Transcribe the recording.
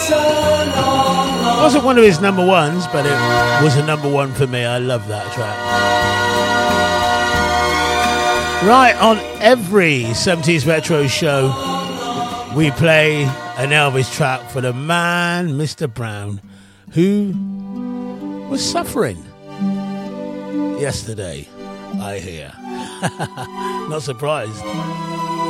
It wasn't one of his number ones, but it was a number one for me. I love that track. Right, on every 70s Retro show, we play an Elvis track for the man, Mr. Brown, who was suffering yesterday, I hear. Not surprised.